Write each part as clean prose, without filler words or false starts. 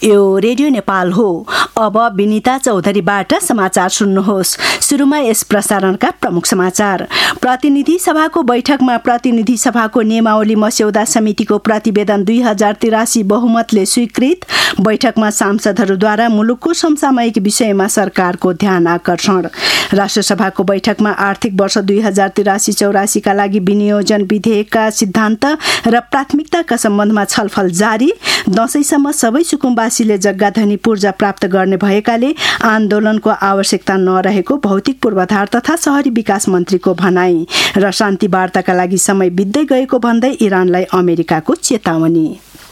यो रेडियो नेपाल हो। अब विनिता चौधरीबाट समाचार सुन्नुहोस्। सुरुमा यस प्रसारणका प्रमुख समाचार। प्रतिनिधि सभाको बैठकमा प्रतिनिधि सभाको नियमावली मस्यौदा समितिको प्रतिवेदन 2083 बहुमतले स्वीकृत। बैठकमा सांसदहरूद्वारा मुलुकको समसामयिक विषयमा सरकारको ध्यान आकर्षण। राष्ट्रसभाको बैठकमा आर्थिक वर्ष 2083-84 का लागि विनियोजन विधेयकका सिद्धान्त र प्राथमिकताका सम्बन्धमा छलफल जारी। दशैंसम्म सबै सुकुम्बासीले जग्गाधनी पूर्जा प्राप्त गर्ने भएकाले आन्दोलनको आवश्यकता नरहेको भौतिक पूर्वाधार तथा शहरी विकास मन्त्रीको भनाई। र शान्ति वार्ताका लागि समय बित्दै गएको भन्दै इरानलाई अमेरिकाको चेतावनी।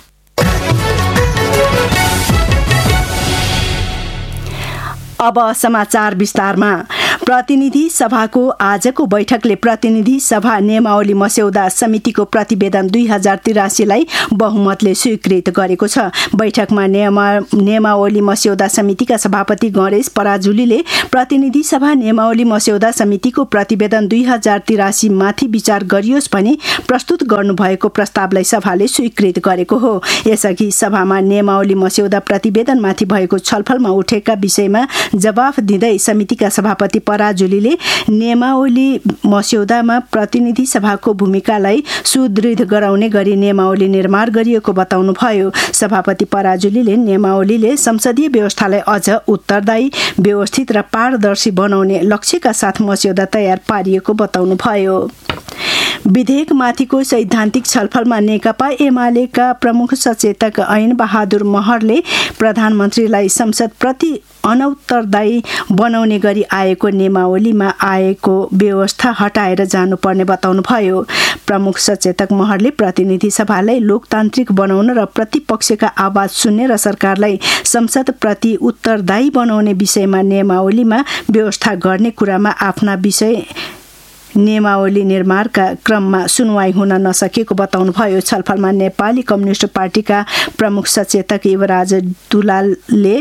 अब समाचार विस्तारमा। प्रतिनिधि सभाको आजको बैठकले प्रतिनिधि सभा नियमावली मस्यौदा समितिको प्रतिवेदन 2083 लाई बहुमतले स्वीकृत गरेको छ। बैठकमा नियमावली मस्यौदा समितिका सभापति गणेश पराजुलीले प्रतिनिधि सभा नियमावली मस्यौदा समितिको प्रतिवेदन 2083 माथि विचार गरियोस् भनी प्रस्तुत गर्नुभएको प्रस्तावलाई सभाले स्वीकृत गरेको हो। यसअघि सभामा नियमावली मस्यौदा प्रतिवेदनमाथि भएको छलफलमा उठेका विषयमा जवाफ दिँदै समितिका सभापति पराजुलीले नियमावली मस्यौदामा प्रतिनिधि सभाको भूमिकालाई सुदृढ गराउने गरी नियमावली निर्माण गरिएको बताउनुभयो। सभापति पराजुलीले नियमावलीले संसदीय व्यवस्थालाई अझ उत्तरदायी, व्यवस्थित र पारदर्शी बनाउने लक्ष्यका साथ मस्यौदा तयार पारिएको बताउनुभयो। विधेयकमाथिको सैद्धान्तिक छलफलमा नेकपा एमालेका प्रमुख सचेतक ऐन बहादुर महरले प्रधानमन्त्रीलाई संसदप्रति अनौत्तरदायी बनाउने गरी आएको नियमावलीमा आएको व्यवस्था हटाएर जानुपर्ने बताउनुभयो। प्रमुख सचेतक महरले प्रतिनिधि सभालाई लोकतान्त्रिक बनाउन र प्रतिपक्षका आवाज सुन्ने र सरकारलाई संसदप्रति उत्तरदायी बनाउने विषयमा नियमावलीमा व्यवस्था गर्ने कुरामा आफ्ना विषय नियमावली निर्माणका क्रममा सुनवाई हुन नसकेको बताउनुभयो। छलफलमा नेपाली कम्युनिस्ट पार्टीका प्रमुख सचेतक युवराज दुलालले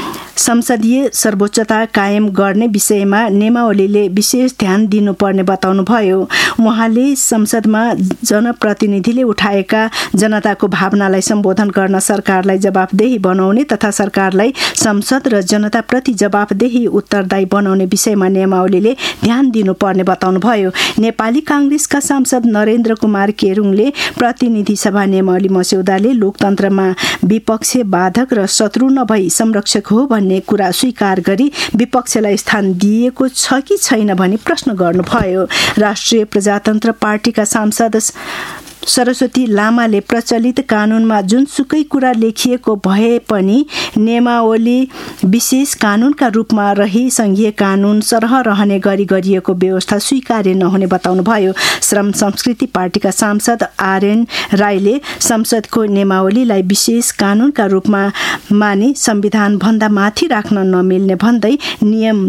संसदीय सर्वोच्चता कायम गर्ने विषयमा नियमावलीले विशेष ध्यान दिनुपर्ने बताउनुभयो। उहाँले संसदमा जनप्रतिनिधिले उठाएका जनताको भावनालाई सम्बोधन गर्न सरकारलाई जवाफदेही बनाउने तथा सरकारलाई संसद र जनताप्रति जवाफदेही उत्तरदायी बनाउने विषयमा नियमावलीले ध्यान दिनुपर्ने बताउनुभयो। नेपाली कांग्रेसका सांसद नरेन्द्र कुमार केरुङले प्रतिनिधि सभा नियमावली मस्यौदाले लोकतन्त्रमा विपक्ष बाधक र शत्रु नभई संरक्षक हो भन्ने कुरा स्वीकार गरी विपक्षलाई स्थान दिएको छ कि छैन भनी प्रश्न गर्नुभयो। राष्ट्रिय प्रजातन्त्र पार्टीका सांसद सरस्वती लामाले प्रचलित कानूनमा जुनसुकै कुरा लेखिएको भए पनि नियमावली विशेष कानूनका रूपमा रही संघीय कानून सरह रहने गरी गरिएको व्यवस्था स्वीकार्य नहुने बताउनुभयो। श्रम संस्कृति पार्टीका सांसद आरएन राईले संसदको नियमावलीलाई विशेष कानूनका रूपमा मानि संविधान भन्दा माथि राख्न नमिल्ने भन्दै नियम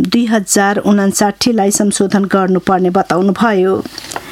2059 लाई संशोधन गर्नुपर्ने बताउनुभयो।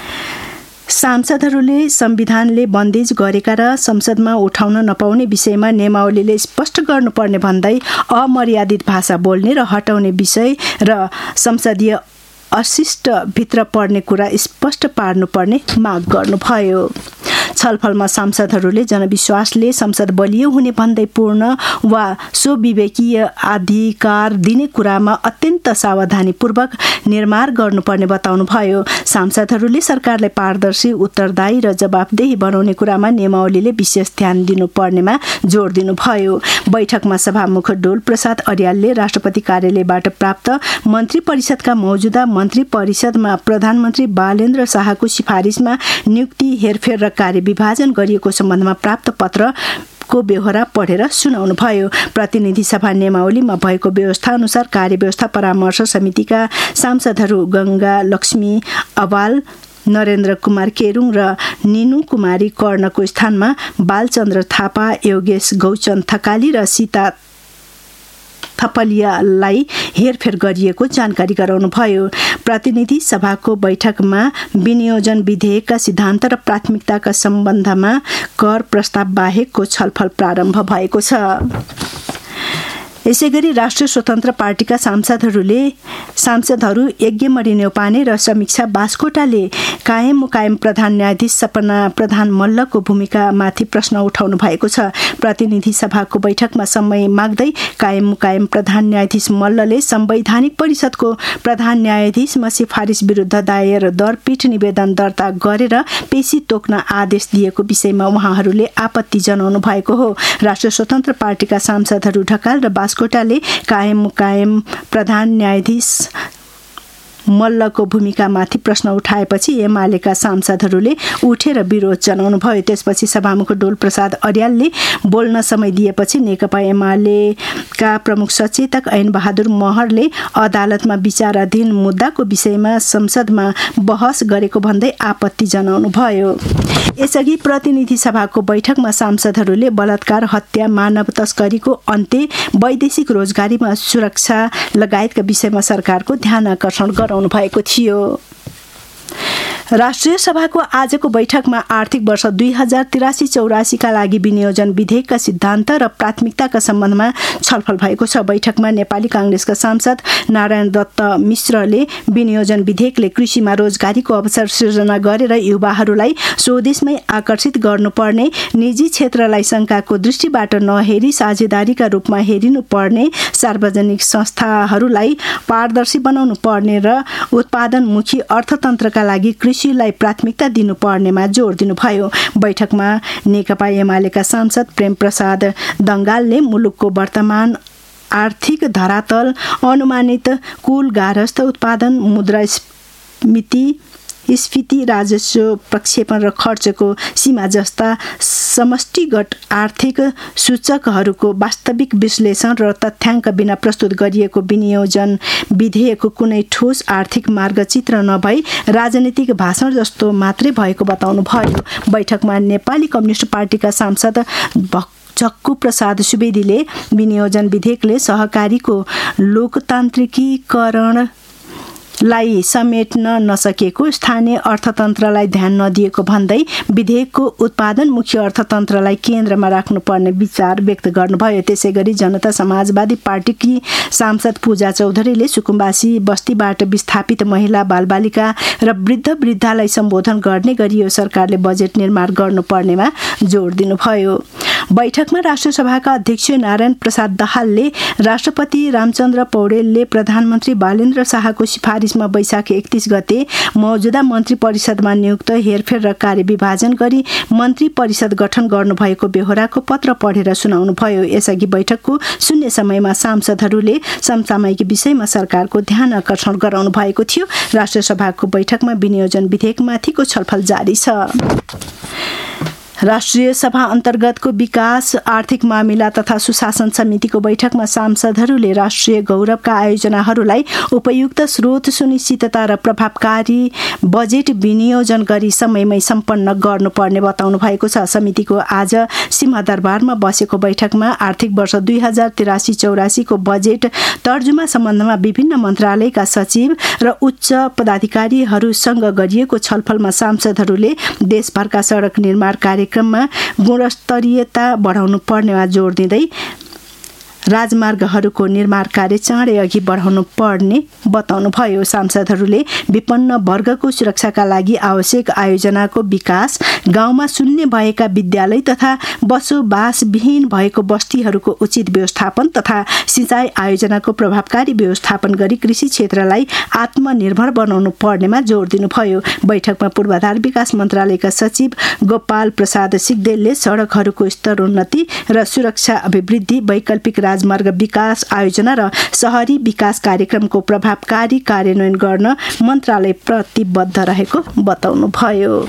सांसदहरूले संविधानले बन्देज गरेका र संसदमा उठाउन नपाउने विषयमा नियमावलीले स्पष्ट गर्नुपर्ने भन्दै अमर्यादित भाषा बोल्ने र हटाउने विषय र संसदीय अशिष्ट भित्र पर्ने कुरा स्पष्ट पार्नुपर्ने माग गर्नुभयो। छलफलमा सांसदहरूले जनविश्वासले संसद बलियो हुने भन्दै पूर्ण वा स्वविवेकीय अधिकार दिने कुरामा अत्यन्त सावधानीपूर्वक निर्माण गर्नुपर्ने बताउनुभयो। सांसदहरूले सरकारलाई पारदर्शी, उत्तरदायी र जवाफदेही बनाउने कुरामा नियमावलीले विशेष ध्यान दिनुपर्नेमा जोड दिनुभयो। बैठकमा सभामुख डोल प्रसाद अर्यालले राष्ट्रपति कार्यालयबाट प्राप्त मन्त्री परिषदका मौजूदा मन्त्री परिषदमा प्रधानमन्त्री बालेन्द्र शाहको सिफारिसमा नियुक्ति, हेरफेर र कार्य विभाजन गरिएको सम्बन्धमा प्राप्त पत्र को बेहोरा पढेर सुनाउनुभयो। प्रतिनिधि सभा नियमावलीमा भएको व्यवस्था अनुसार कार्यव्यवस्था परामर्श समितिका सांसदहरू गंगा लक्ष्मी अवाल, नरेन्द्र कुमार केरुङ र निनु कुमारी कर्णको स्थानमा बालचन्द्र थापा, योगेश गौचन थकाली र सीता थपलियालाई हेरफेर गरिएको जानकारी गराउनुभयो। प्रतिनिधि सभाको बैठकमा विनियोजन विधेयकका सिद्धान्त र प्राथमिकताका सम्बन्धमा कर प्रस्ताव बाहेकको छलफल प्रारम्भ भएको छ। यसैगरी राष्ट्रिय स्वतन्त्र पार्टीका सांसदहरू यज्ञमणि न्यौपाने र समीक्षा बास्कोटाले कायम मुकायम प्रधान न्यायाधीश सपना प्रधान मल्लको भूमिकामाथि प्रश्न उठाउनु भएको छ। प्रतिनिधि सभाको बैठकमा समय माग्दै कायम मुकायम प्रधान न्यायाधीश मल्लले संवैधानिक परिषदको प्रधान न्यायाधीशमा सिफारिस विरुद्ध दायर दरपीठ निवेदन दर्ता गरेर पेशी तोक्न आदेश दिएको विषयमा उहाँहरूले आपत्ति जनाउनु भएको हो। राष्ट्रिय स्वतन्त्र पार्टीका सांसदहरू ढकाल र बास्कोटाले कायम मुकायम प्रधान न्यायाधीश मल्लको भूमिकामाथि प्रश्न उठाएपछि एमालेका सांसदहरूले उठेर विरोध जनाउनु भयो। त्यसपछि सभामुख डोल प्रसाद अर्यालले बोल्न समय दिएपछि नेकपा एमालेका प्रमुख सचेतक ऐन बहादुर महरले अदालतमा विचाराधीन मुद्दाको विषयमा संसदमा बहस गरेको भन्दै आपत्ति जनाउनु भयो। यसअघि प्रतिनिधि सभाको बैठकमा सांसदहरूले बलात्कार, हत्या, मानव तस्करीको अन्त्य, वैदेशिक रोजगारीमा सुरक्षा लगायतका विषयमा सरकारको ध्यानआकर्षण गराउनु भएको थियो। राष्ट्रिय सभाको आजको बैठकमा आर्थिक वर्ष 2083-84 का लागि विनियोजन विधेयकका सिद्धान्त र प्राथमिकताका सम्बन्धमा छलफल भएको छ। बैठकमा नेपाली कांग्रेसका सांसद नारायण दत्त मिश्रले विनियोजन विधेयकले कृषिमा रोजगारीको अवसर सृजना गरेर युवाहरूलाई स्वदेशमै आकर्षित गर्नुपर्ने, निजी क्षेत्रलाई शङ्काको दृष्टिबाट नहेरी साझेदारीका रूपमा हेरिनु पर्ने, सार्वजनिक संस्थाहरूलाई पारदर्शी बनाउनु पर्ने र उत्पादनमुखी अर्थतन्त्रका लागि कृषिलाई प्राथमिकता दिनुपर्नेमा जोड दिनुभयो। बैठकमा नेकपा एमालेका सांसद प्रेम प्रसाद दङ्गालले मुलुकको वर्तमान आर्थिक धरातल, अनुमानित कुल गारस्थ उत्पादन, मुद्रास्फीति, राजस्व प्रक्षेपण र खर्चको सीमा जस्ता समष्टिगत आर्थिक सूचकहरूको वास्तविक विश्लेषण र तथ्याङ्क बिना प्रस्तुत गरिएको विनियोजन विधेयकको कुनै ठोस आर्थिक मार्गचित्र नभई राजनीतिक भाषण जस्तो मात्रै भएको बताउनु भयो। बैठकमा नेपाली कम्युनिस्ट पार्टीका सांसद झक्कु प्रसाद सुवेदीले विनियोजन विधेयकले सहकारीको लोकतान्त्रिकीकरणलाई समेट्न नसकेको, स्थानीय अर्थतन्त्रलाई ध्यान नदिएको भन्दै विधेयकको उत्पादनमुखी अर्थतन्त्रलाई केन्द्रमा राख्नुपर्ने विचार व्यक्त गर्नुभयो। त्यसैगरी जनता समाजवादी पार्टीकी सांसद पूजा चौधरीले सुकुम्बासी बस्तीबाट विस्थापित महिला, बालबालिका र वृद्ध-वृद्धालाई सम्बोधन गर्ने गरी यो सरकारले बजेट निर्माण गर्नुपर्नेमा जोड दिनुभयो। बैठकमा राष्ट्रिय सभाका अध्यक्ष नारायण प्रसाद दाहालले राष्ट्रपति रामचन्द्र पौडेलले प्रधानमन्त्री बालेन्द्र शाहको सिफारिसमा वैशाख 31 गते मौजूदा मन्त्री परिषदमा नियुक्त हेरफेर र कार्यविभाजन गरी मन्त्री परिषद गठन गर्नुभएको बेहोराको पत्र पढेर सुनाउनुभयो। यसअघि बैठकको शून्य समयमा सांसदहरूले समसामयिक विषयमा सरकारको ध्यान आकर्षण गराउनु भएको थियो। राष्ट्रिय सभाको बैठकमा विनियोजन विधेयकमाथिको छलफल जारी छ। राष्ट्रिय सभा अन्तर्गतको विकास, आर्थिक मामिला तथा सुशासन समितिको बैठकमा सांसदहरूले राष्ट्रिय गौरवका आयोजनाहरूलाई उपयुक्त स्रोत, सुनिश्चितता र प्रभावकारी बजेट विनियोजन गरी समयमै सम्पन्न गर्नुपर्ने बताउनु भएको छ। समितिको आज सिंहदरबारमा बसेको बैठकमा आर्थिक वर्ष 2083-84 को बजेट तर्जुमा सम्बन्धमा विभिन्न मन्त्रालयका सचिव र उच्च पदाधिकारीहरूसँग गरिएको छलफलमा सांसदहरूले देशभरका सडक निर्माण कार्यक्रममा गुणस्तरीयता बढाउनु पर्नेमा जोड दिँदै राजमार्गहरूको निर्माण कार्य चाँडै अघि बढाउनु पर्ने बताउनु भयो। सांसदहरूले विपन्न वर्गको सुरक्षाका लागि आवश्यक आयोजनाको विकास, गाउँमा शून्य भएका विद्यालय तथा बसोबासविहीन भएको बस्तीहरूको उचित व्यवस्थापन तथा सिँचाइ आयोजनाको प्रभावकारी व्यवस्थापन गरी कृषि क्षेत्रलाई आत्मनिर्भर बनाउनु पर्नेमा जोड दिनुभयो। बैठकमा पूर्वाधार विकास मन्त्रालयका सचिव गोपाल प्रसाद सिग्देलले सडकहरूको स्तरोन्नति र सुरक्षा अभिवृद्धि, वैकल्पिक राजमार्ग विकास आयोजना र शहरी विकास कार्यक्रमको प्रभावकारी कार्यान्वयन गर्न मन्त्रालय प्रतिबद्ध रहेको बताउनुभयो।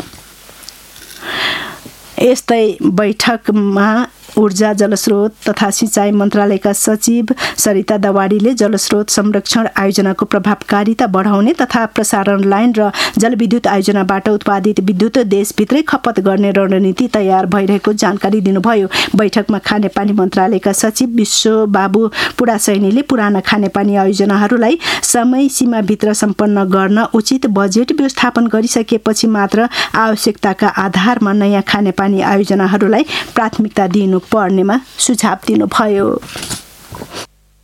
यस्तै बैठकमा ऊर्जा, जलस्रोत तथा सिँचाइ मन्त्रालयका सचिव सरिता दवाडीले जलस्रोत संरक्षण आयोजनाको प्रभावकारिता बढाउने तथा प्रसारण लाइन र जलविद्युत आयोजनाबाट उत्पादित विद्युत देशभित्रै खपत गर्ने रणनीति तयार भइरहेको जानकारी दिनुभयो। बैठकमा खानेपानी मन्त्रालयका सचिव विश्वबाबु पुडासैनीले पुराना खानेपानी आयोजनाहरूलाई समय सीमाभित्र सम्पन्न गर्न उचित बजेट व्यवस्थापन गरिसकेपछि मात्र आवश्यकताका आधारमा नयाँ खानेपानी आयोजनाहरूलाई प्राथमिकता दिनु पर्नेमा सुझाव दिनुभयो।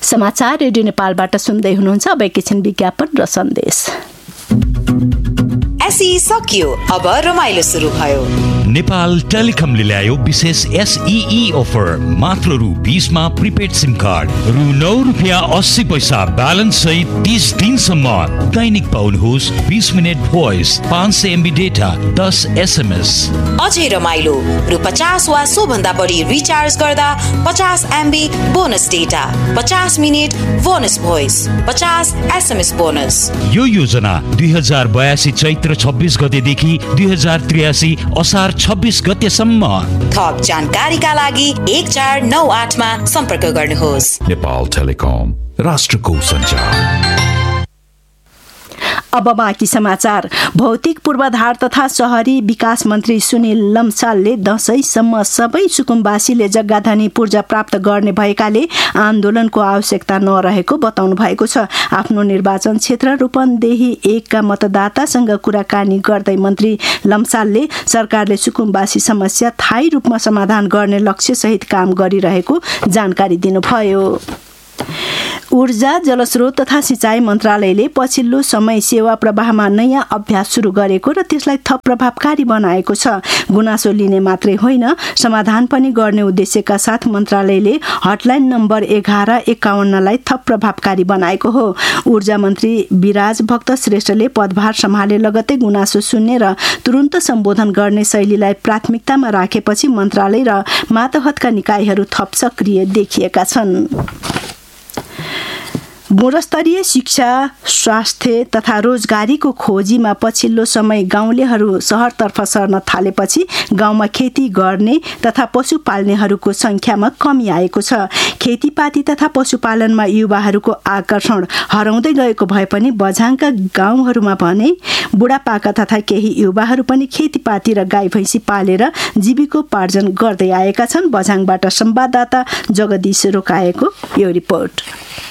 समाचार रेडियो नेपालबाट सुन्दै हुनुहुन्छ। अब एकैछिन विज्ञापन र सन्देश। एसई सकियो, अब रमाइलो सुरु भयो। नेपाल टेलिकमले ल्यायो विशेष SEE अफर। मात्र रु 20 मा प्रिपेड सिम कार्ड, रु 9 रुपैयाँ 80 पैसा ब्यालेन्स सहित 30 दिनसम्म। दैनिक पाउनुहोस् 20 minute voice, 500 MB data, 10 SMS। अझै रमाइलो, रु 50 वा सो भन्दा बढी रिचार्ज गर्दा 50 MB bonus data, 50 minute bonus voice, 50 SMS bonus. यो योजना 2082 चैत्र 26 गतेदेखि 2083 असार 26 गतेसम्म। थप जानकारीका लागि 1498 मा सम्पर्क गर्नुहोस्। नेपाल टेलिकम, राष्ट्रको सञ्चार। अब बाँकी समाचार। भौतिक पूर्वाधार तथा शहरी विकास मन्त्री सुनिल लम्सालले दशैंसम्म सबै सुकुम्बासीले जग्गाधनी पूर्जा प्राप्त गर्ने भएकाले आन्दोलनको आवश्यकता नरहेको बताउनु भएको छ। आफ्नो निर्वाचन क्षेत्र रूपन्देही 1 का मतदातासँग कुराकानी गर्दै मन्त्री लम्सालले सरकारले सुकुम्बासी समस्या स्थायी रूपमा समाधान गर्ने लक्ष्यसहित काम गरिरहेको जानकारी दिनुभयो। ऊर्जा, जलस्रोत तथा सिँचाइ मन्त्रालयले पछिल्लो समय सेवा प्रवाहमा नयाँ अभ्यास सुरु गरेको र त्यसलाई थप प्रभावकारी बनाएको छ। गुनासो लिने मात्रै होइन, समाधान पनि गर्ने उद्देश्यका साथ मन्त्रालयले हटलाइन नम्बर 1151लाई थप प्रभावकारी बनाएको हो। ऊर्जा मन्त्री विराज भक्त श्रेष्ठले पदभार सम्हाले लगत्तै गुनासो सुन्ने र तुरुन्त सम्बोधन गर्ने शैलीलाई प्राथमिकतामा राखेपछि मन्त्रालय र मातहतका निकायहरू थप सक्रिय देखिएका छन्। गुणस्तरीय शिक्षा, स्वास्थ्य तथा रोजगारीको खोजीमा पछिल्लो समय गाउँलेहरू सहरतर्फ सर्न थालेपछि गाउँमा खेती गर्ने तथा पशु पाल्नेहरूको सङ्ख्यामा कमी आएको छ। खेतीपाती तथा पशुपालनमा युवाहरूको आकर्षण हराउँदै गएको भए पनि बझाङका गाउँहरूमा भने बुढापाका तथा केही युवाहरू पनि खेतीपाती र गाई भैँसी पालेर जीविकोपार्जन गर्दै आएका छन्। बझाङबाट संवाददाता जगदीश रोकाएको यो रिपोर्ट।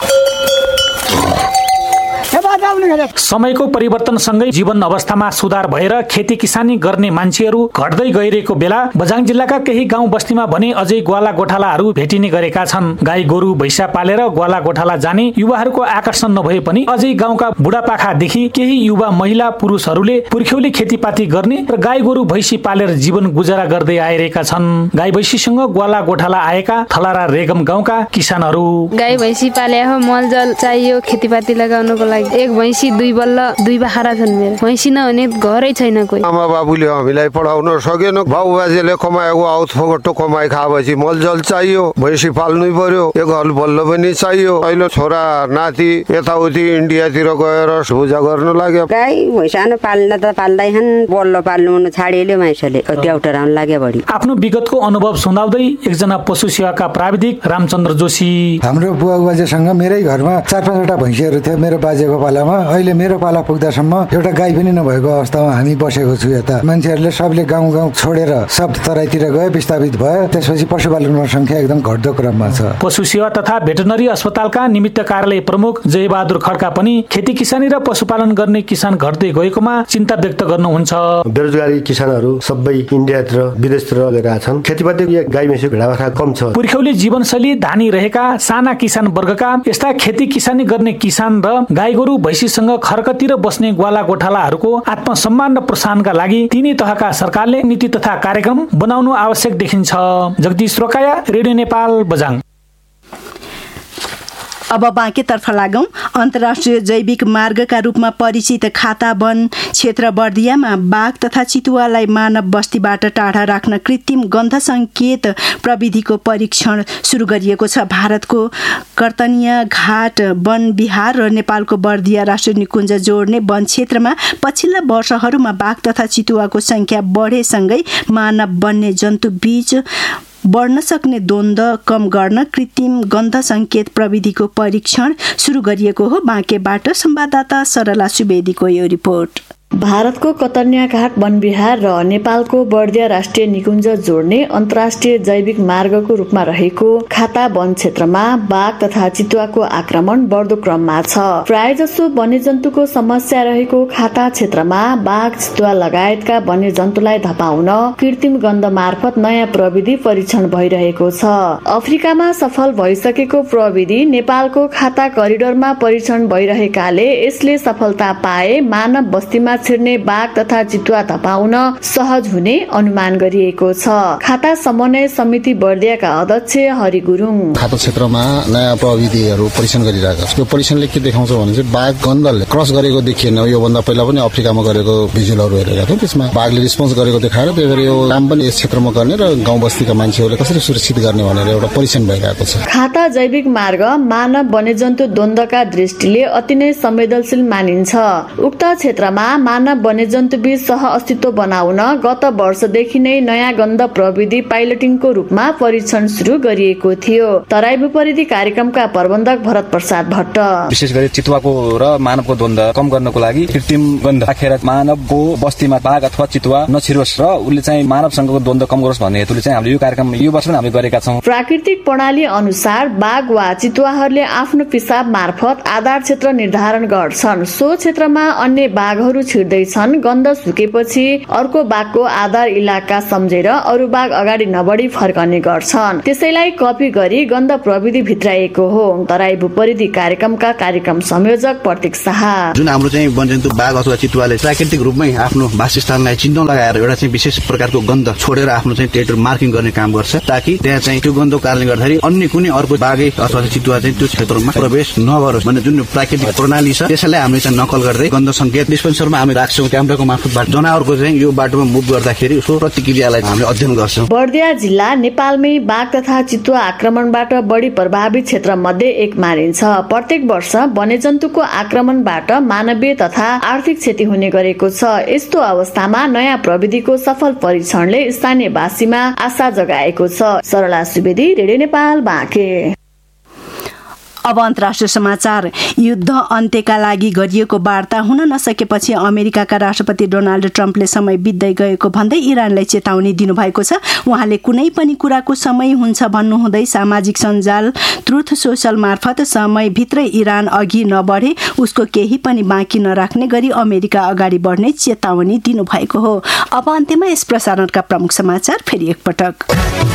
समयको परिवर्तनसँगै जीवन अवस्थामा सुधार भएर खेती किसानी गर्ने मान्छेहरू घट्दै गइरहेको बेला बझाङ जिल्लाका केही गाउँ बस्तीमा भने अझै ग्वाला गोठालाहरू भेटिने गरेका छन्। गाई गोरु भैँसा पालेर ग्वाला गोठाला जाने युवाहरूको आकर्षण नभए पनि अझै गाउँका बुढापाखादेखि केही युवा महिला पुरुषहरूले पुर्ख्यौली खेतीपाती गर्ने र गाई गोरु भैँसी पालेर जीवन गुजारा गर्दै आइरहेका छन्। गाई भैँसीसँग ग्वाला गोठाला आएका थलारा रेगम गाउँका किसानहरू। गाई भैँसी पाले हो, मलजल चाहियो खेतीपाती लगाउनको लागि। एक भैँसी 2 बल्ल 2 बाख्रा छन् मेरो। भैँसी नहुने घरै छैन कोही। आमा बाबुले हामीलाई पढाउन सकेन, बाबु बाजेले कमाएको आउत फोगटो कमाइ खाएपछि मलजल चाहियो, भैँसी पाल्नै पर्यो, एक हल बल्ल पनि चाहियो। अहिले छोरा नाति यताउति इन्डियातिर गएर पूजा गर्न लाग्यो। गाई भैँसा पाल्न त पाल्दैछन्, बल्ल पाल्नु मन छाडिएले मान्छेले ट्याउटर आउन लाग्यो बढी। आफ्नो विगतको अनुभव सुनाउँदै एकजना पशु सेवाका प्राविधिक रामचन्द्र जोशी। हाम्रो बुवा बाजेसँग मेरै घरमा 4-5वटा भैँसीहरू थियो मेरो बाजेको पालामा। अहिले मेरो पाला पुग्दासम्म एउटा गाई पनि नभएको अवस्थामा हामी बसेको छु। यता मान्छेहरूले सबले गाउँ छोडेर सब तराईतिर गए, विस्थापित भयो। त्यसपछि पशुपालनको संख्या एकदम घट्दो क्रममा छ। पशु सेवा तथा भेटनरी अस्पतालका निमित्त कार्यालय प्रमुख जयबहादुर खड्का पनि खेती किसानी र पशुपालन गर्ने किसान घट्दै गएकोमा चिन्ता व्यक्त गर्नुहुन्छ। बेरोजगारी किसानहरू सबै इन्डियातिर विदेशतिर गएका छन्। खेतीपाती गाई भैँसी भेडा बाख्रा कम छ। पुर्ख्यौली जीवनशैली धानी रहेका साना किसान वर्गका यस्ता खेती किसानी गर्ने किसान र गाई गोरु भैँसीसँग खर्कतिर बस्ने ग्वाला गोठालाहरूको आत्मसम्मान र प्रोत्साहनका लागि तिनै तहका सरकारले नीति तथा कार्यक्रम बनाउनु आवश्यक देखिन्छ। जगदीश रोकाया, रेडियो नेपाल, बझाङ। अब बाँकेतर्फ लागौं। अन्तर्राष्ट्रिय जैविक मार्गका रूपमा परिचित खाता वन क्षेत्र बर्दियामा बाघ तथा चितुवालाई मानव बस्तीबाट टाढा राख्न कृत्रिम गन्ध सङ्केत प्रविधिको परीक्षण सुरु गरिएको छ। भारतको कर्तनिया घाट वन विहार र नेपालको बर्दिया राष्ट्रिय निकुञ्ज जोड्ने वन क्षेत्रमा पछिल्ला वर्षहरूमा बाघ तथा चितुवाको सङ्ख्या बढेसँगै मानव वन्य जन्तु बीच बढ्न सक्ने द्वन्द्व कम गर्न कृत्रिम गन्ध सङ्केत प्रविधिको परीक्षण सुरु गरिएको हो। बाँकेबाट संवाददाता सरला सुवेदीको यो रिपोर्ट। भारतको कतर्निया घाट वनविहार र नेपालको बर्दिया राष्ट्रिय निकुञ्ज जोड्ने अन्तर्राष्ट्रिय जैविक मार्गको रूपमा रहेको खाता वन क्षेत्रमा बाघ तथा चितुवाको आक्रमण बढ्दो क्रममा छ। प्रायजसो वन्यजन्तुको समस्या रहेको खाता क्षेत्रमा बाघ, चितुवा लगायतका वन्यजन्तुलाई धपाउन कृत्रिम गन्ध मार्फत नयाँ प्रविधि परीक्षण भइरहेको छ। अफ्रिकामा सफल भइसकेको प्रविधि नेपालको खाता करिडोरमा परीक्षण भइरहेकाले यसले सफलता पाए मानव बस्तीमा छिर्ने बाघ तथा चितुवा धपाउन सहज हुने अनुमान गरिएको छ। खाता समन्वय समिति बर्दियाका अध्यक्ष हरि गुरुङ खाता क्षेत्रमा नयाँ प्रविधिहरू परीक्षण गरिरहेका छ। यो परीक्षणले के देखाउँछ भने चाहिँ बाघ गन्धले क्रस गरेको देखिएन। योभन्दा पहिला पनि अफ्रिकामा गरेको भिजुअलहरू हेरेका थियौँ। त्यसमा बाघले रिस्पोन्स गरेको देखाएर त्यही भएर यो काम पनि यस क्षेत्रमा गर्ने र गाउँ बस्तीका मान्छेहरूले कसरी सुरक्षित गर्ने भनेर एउटा परीक्षण भइरहेको छ। खाता जैविक मार्ग मानव वन्यजन्तु द्वन्द्वका दृष्टिले अति नै संवेदनशील मानिन्छ। उक्त क्षेत्रमा मानव वन्यजन्तु बीच सह अस्तित्व बनाउन गत वर्षदेखि नै नयाँ गन्ध प्रविधि पाइलटिङको रूपमा परीक्षण सुरु गरिएको थियो। तराई भूपरिधि कार्यक्रमका प्रबन्धक भरत प्रसाद भट्ट विशेष गरी चितुवाको र मानवको द्वन्द्व कम गर्नको लागि कृत्रिम गन्ध राखेर मानवको बस्तीमा बाघ अथवा चितुवा नछिरोस् र उसले चाहिँ मानवसँगको द्वन्द्व कम गरोस् भन्ने हेतुले चाहिँ हामीले यो कार्यक्रम यो वर्ष पनि हामीले गरेका छौँ। प्राकृतिक प्रणाली अनुसार बाघ वा चितुवाहरूले आफ्नो पिसाब मार्फत आधार क्षेत्र निर्धारण गर्छन्। सो क्षेत्रमा अन्य बाघहरू छिर्दैछन्। गन्ध सुकेपछि अर्को बाघको आधार इलाका सम्झेर अरू बाघ अगाडि नबढी फर्कने गर्छन्। त्यसैलाई कपी गरी गन्ध प्रविधि भित्राइएको हो। तराई भूपरिधि कार्यक्रमका कार्यक्रम संयोजक प्रतीक शाह जुन हाम्रो चाहिँ वन्यजन्तु बाघ अथवा चितुवाले प्राकृतिक रूपमै आफ्नो वासस्थानलाई चिन्ह लगाएर एउटा चाहिँ विशेष प्रकारको गन्ध छोडेर आफ्नो चाहिँ टेरिटोरी मार्किङ गर्ने काम गर्छ, ताकि त्यहाँ चाहिँ त्यो गन्धको कारणले गर्दाखेरि अन्य कुनै अर्को बाघै अथवा चितुवा चाहिँ त्यो क्षेत्रमा प्रवेश नगरोस् भन्ने जुन प्राकृतिक प्रणाली छ त्यसैलाई हामीले चाहिँ नकल गर्दै गन्ध संकेत डिस्पेन्सरमा हामी राख्छौँ। क्यामेराको मार्फतबाट जनावरको चाहिँ यो बाटोमा मुभ गर्दाखेरि उसको प्रतिक्रियालाई हामीले अध्ययन गर्छौँ। बर्दिया जिल्ला नेपालमै बाघ तथा चितुवा आक्रमणबाट बढी प्रभावित क्षेत्र मध्ये एक मानिन्छ। प्रत्येक वर्ष वन्यजन्तुको आक्रमणबाट मानवीय तथा आर्थिक क्षति हुने गरेको छ। यस्तो अवस्थामा नयाँ प्रविधिको सफल परीक्षणले स्थानीयवासीमा आशा जगाएको छ। सरला सुवेदी, रेडियो नेपाल, बाँके। अब अन्तर्राष्ट्रिय समाचार। युद्ध अन्त्यका लागि गरिएको वार्ता हुन नसकेपछि अमेरिकाका राष्ट्रपति डोनाल्ड ट्रम्पले समय बित्दै गएको भन्दै इरानलाई चेतावनी दिनुभएको छ। उहाँले कुनै पनि कुराको समय हुन्छ भन्नुहुँदै सामाजिक सञ्जाल ट्रुथ सोसल मार्फत समयभित्रै इरान अघि नबढे उसको केही पनि बाँकी नराख्ने गरी अमेरिका अगाडि बढ्ने चेतावनी दिनुभएको हो। अब अन्त्यमा यस प्रसारणका प्रमुख समाचार फेरि एकपटक।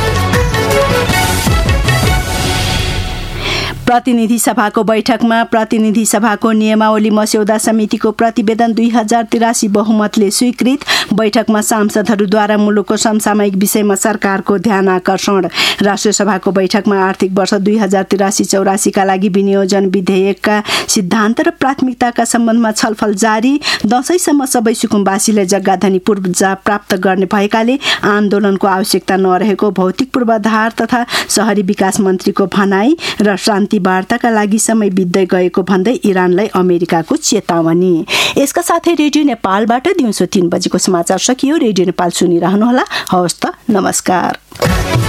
प्रतिनिधि सभाको बैठकमा प्रतिनिधि सभाको नियमावली मस्यौदा समितिको प्रतिवेदन 2083 बहुमतले स्वीकृत। बैठकमा सांसदहरूद्वारा मुलुकको समसामयिक विषयमा सरकारको ध्यान आकर्षण। राष्ट्रिय सभाको बैठकमा आर्थिक वर्ष 2083-84 का लागि विनियोजन विधेयकका सिद्धान्त र प्राथमिकताका सम्बन्धमा छलफल जारी। दशैंसम्म सबै सुकुम्बासीले जग्गाधनी पूर्जा प्राप्त गर्ने भएकाले आन्दोलनको आवश्यकता नरहेको भौतिक पूर्वाधार तथा शहरी विकास मन्त्रीको भनाई र शान्ति वार्ताका लागि समय बित्दै गएको भन्दै इरानलाई अमेरिकाको चेतावनी। यसका साथै रेडियो नेपालबाट दिउँसो 3 बजेको समाचार सकियो। रेडियो नेपाल सुनिरहनुहोला। हवस् त, नमस्कार।